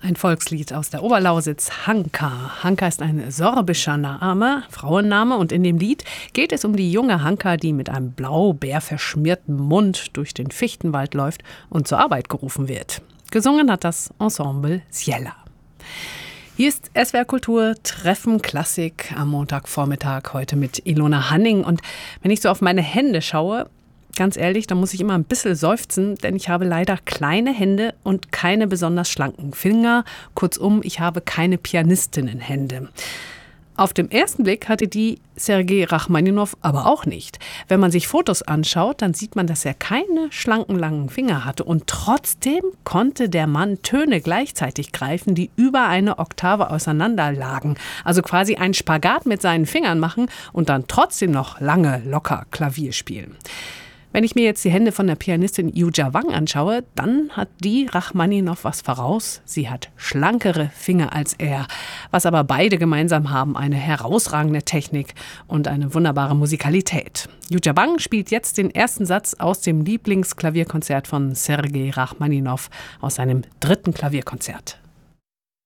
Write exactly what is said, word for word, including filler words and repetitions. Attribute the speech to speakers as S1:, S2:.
S1: Ein Volkslied aus der Oberlausitz, Hanka. Hanka ist ein sorbischer Name, Frauenname, und in dem Lied geht es um die junge Hanka, die mit einem blaubeerverschmierten Mund durch den Fichtenwald läuft und zur Arbeit gerufen wird. Gesungen hat das Ensemble Ciela. Hier ist S W R Kultur Treffen Klassik am Montagvormittag, heute mit Ilona Hanning. Und wenn ich so auf meine Hände schaue, ganz ehrlich, da muss ich immer ein bisschen seufzen, denn ich habe leider kleine Hände und keine besonders schlanken Finger. Kurzum, ich habe keine Pianistinnenhände. Auf den ersten Blick hatte die Sergei Rachmaninow aber auch nicht. Wenn man sich Fotos anschaut, dann sieht man, dass er keine schlanken, langen Finger hatte. Und trotzdem konnte der Mann Töne gleichzeitig greifen, die über eine Oktave auseinander lagen. Also quasi einen Spagat mit seinen Fingern machen und dann trotzdem noch lange, locker Klavier spielen. Wenn ich mir jetzt die Hände von der Pianistin Yuja Wang anschaue, dann hat die Rachmaninow was voraus. Sie hat schlankere Finger als er. Was aber beide gemeinsam haben, eine herausragende Technik und eine wunderbare Musikalität. Yuja Wang spielt jetzt den ersten Satz aus dem Lieblingsklavierkonzert von Sergei Rachmaninow aus seinem dritten Klavierkonzert.